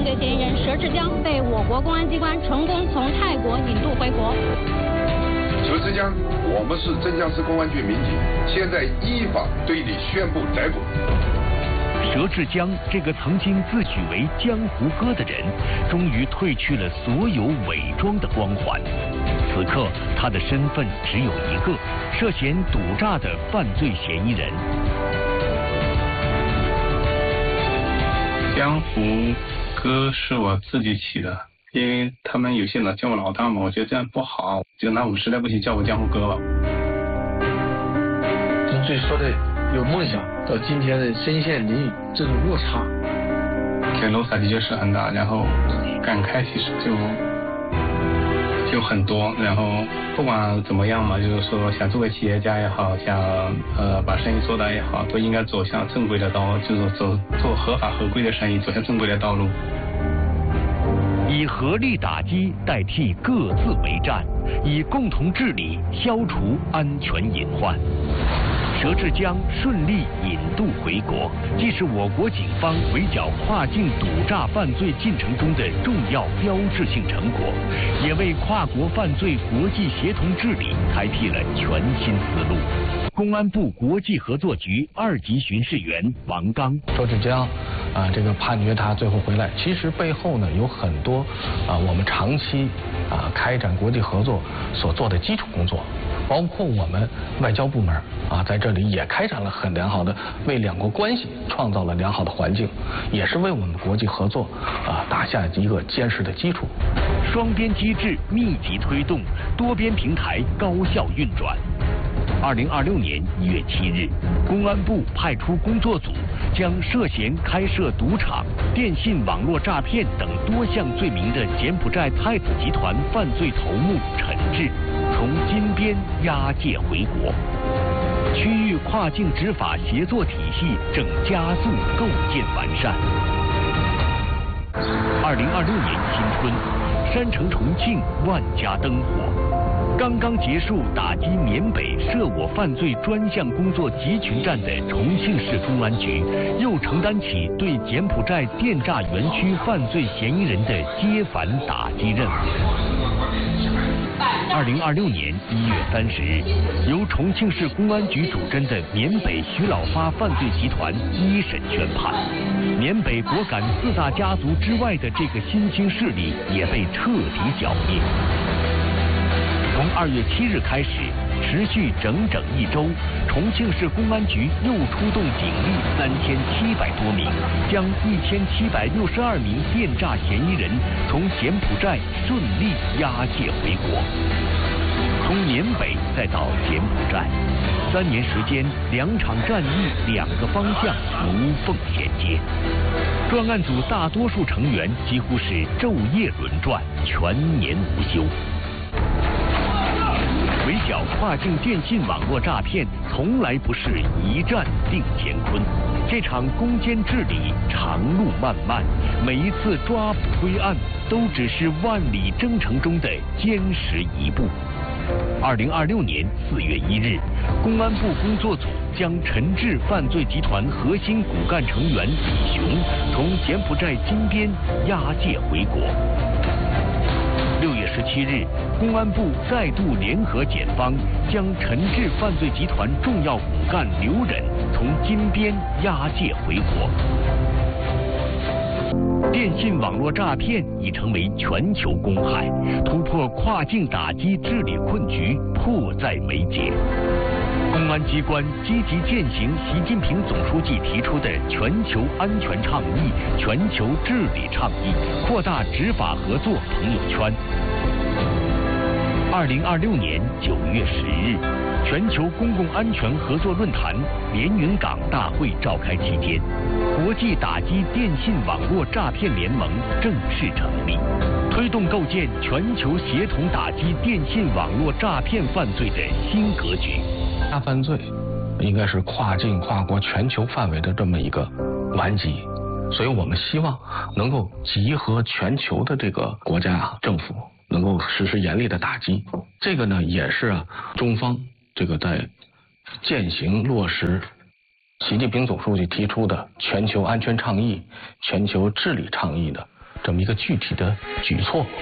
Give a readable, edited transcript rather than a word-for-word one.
犯罪嫌疑人佘志江被我国公安机关成功从泰国引渡回国。 佘志江，我们是镇江市公安局民警，现在依法对你宣布逮捕。 佘志江这个曾经自诩为江湖哥的人，终于褪去了所有伪装的光环。此刻，他的身份只有一个：涉嫌赌诈的犯罪嫌疑人。 江湖哥是我自己起的，因为他们有些老叫我老大嘛，我觉得这样不好，就拿我实在不行叫我江湖哥吧。 您最说的有梦想，到今天的身陷囹圄，这种落差， 这落差的确是很大，然后感慨其实就很多，然后不管怎么样嘛，就是说想做个企业家也好，想把生意做大也好，都应该走向正规的道路，就是做合法合规的生意，走向正规的道路。 以合力打击代替各自为战，以共同治理消除安全隐患。佘志江顺利引渡回国，既是我国警方围剿跨境赌诈犯罪进程中的重要标志性成果，也为跨国犯罪国际协同治理开辟了全新思路。公安部国际合作局2级巡视员王刚， 佘志江这个判决他最后回来，其实背后呢有很多我们长期开展国际合作所做的基础工作。包括我们外交部门在这里也开展了很良好的，为两国关系创造了良好的环境，也是为我们国际合作打下一个坚实的基础。 双边机制密集推动，多边平台高效运转。2026年1月7日，公安部派出工作组，将涉嫌开设赌场、电信网络诈骗等多项罪名的柬埔寨太子集团犯罪头目陈志从金边押解回国。区域跨境执法协作体系正加速构建完善。2026年新春，山城重庆万家灯火。刚刚结束打击缅北涉我犯罪专项工作集群战的重庆市公安局，又承担起对柬埔寨电诈园区犯罪嫌疑人的接反打击任务。2026年1月30日，由重庆市公安局主侦的缅北徐老发犯罪集团1审宣判，缅北果敢4大家族之外的这个新兴势力也被彻底剿灭。从2月7日开始，持续整整1周，重庆市公安局又出动警力3700多名，将1762名电诈嫌疑人从柬埔寨顺利押解回国。从缅北再到柬埔寨，3年时间，2场战役2个方向无缝衔接。专案组大多数成员几乎是昼夜轮转，全年无休。围剿跨境电信网络诈骗从来不是一战定乾坤，这场攻坚治理长路漫漫，每一次抓捕归案都只是万里征程中的坚实一步。2026年4月1日，公安部工作组将陈志犯罪集团核心骨干成员李雄从柬埔寨金边押解回国。6月17日，公安部再度联合检方，将陈志犯罪集团重要骨干刘忍从金边押解回国。电信网络诈骗已成为全球公害，突破跨境打击治理困局迫在眉睫。公安机关积极践行习近平总书记提出的全球安全倡议、全球治理倡议，扩大执法合作朋友圈。2026年9月10日，全球公共安全合作论坛连云港大会召开期间，国际打击电信网络诈骗联盟正式成立，推动构建全球协同打击电信网络诈骗犯罪的新格局。 大犯罪应该是跨境跨国全球范围的这么一个顽疾，所以我们希望能够集合全球的这个国家政府，能够实施严厉的打击。这个呢，也是中方这个在践行落实习近平总书记提出的全球安全倡议、全球治理倡议的这么一个具体的举措。